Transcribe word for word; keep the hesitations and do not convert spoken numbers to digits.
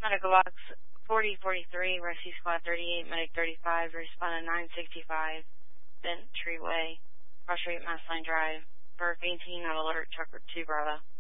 Medical Box forty forty-three, Rescue Squad thirty-eight, Medic thirty-five, respond to nine sixty-five, Bent Treeway, Cross Street, Mass Line Drive, Burke eighteen, not alert, Trucker two Bravo.